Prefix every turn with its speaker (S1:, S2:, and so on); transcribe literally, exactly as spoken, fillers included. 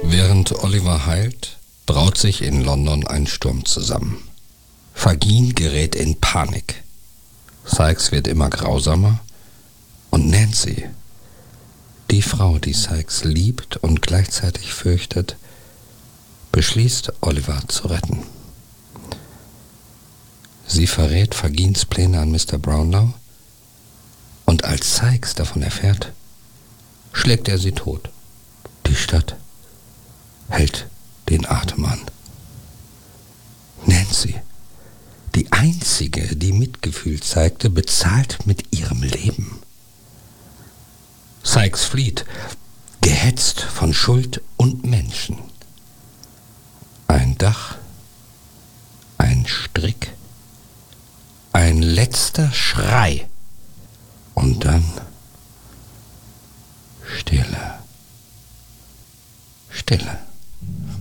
S1: Während Oliver heilt, braut sich in London ein Sturm zusammen. Fagin gerät in Panik. Sykes wird immer grausamer und Nancy, die Frau, die Sykes liebt und gleichzeitig fürchtet, beschließt, Oliver zu retten. Sie verrät Fagins Pläne an Mister Brownlow und als Sykes davon erfährt, schlägt er sie tot. Die Stadt hält den Atem an. Nancy, die einzige, die Mitgefühl zeigte, bezahlt mit ihrem Leben. Sykes flieht, gehetzt von Schuld und Menschen. Ein Dach, ein Strick, ein letzter Schrei und dann Stille, Stille.